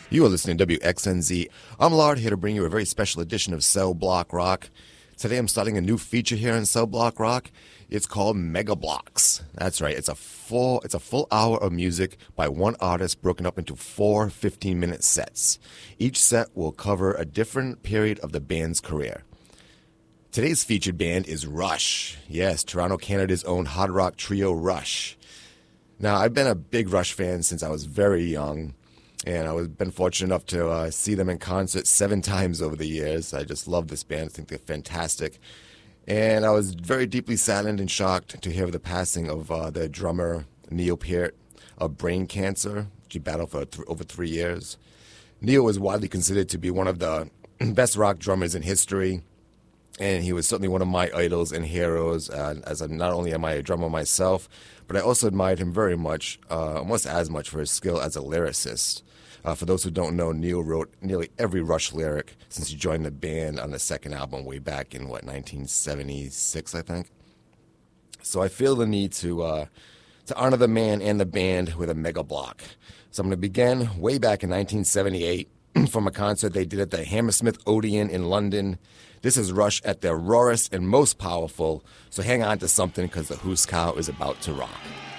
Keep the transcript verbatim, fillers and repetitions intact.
You are listening to W X N Z. I'm Lard, here to bring you a very special edition of Cell Block Rock. Today I'm starting a new feature here in Cell Block Rock. It's called Mega Blocks. That's right. It's a full it's a full hour of music by one artist broken up into four fifteen-minute sets. Each set will cover a different period of the band's career. Today's featured band is Rush. Yes, Toronto, Canada's own hard rock trio Rush. Now, I've been a big Rush fan since I was very young. And I've been fortunate enough to uh, see them in concert seven times over the years. I just love this band. I think they're fantastic. And I was very deeply saddened and shocked to hear of the passing of uh, their drummer, Neil Peart, of brain cancer. She battled for th- over three years. Neil was widely considered to be one of the best rock drummers in history. And he was certainly one of my idols and heroes. Uh, as a, not only am I a drummer myself, but I also admired him very much, uh, almost as much for his skill as a lyricist. Uh, for those who don't know, Neil wrote nearly every Rush lyric since he joined the band on the second album way back in, what, nineteen seventy-six, I think? So I feel the need to uh, to honor the man and the band with a mega block. So I'm going to begin way back in nineteen seventy-eight from a concert they did at the Hammersmith Odeon in London. This is Rush at their rawest and most powerful, so hang on to something because the Huskow is about to rock.